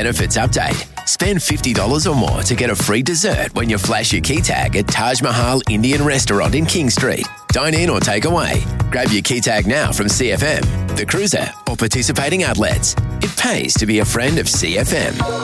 benefits update. Spend $50 or more to get a free dessert when you flash your key tag at Taj Mahal Indian Restaurant in King Street. Dine in or take away. Grab your key tag now from CFM, The Cruiser, or participating outlets. It pays to be a friend of CFM.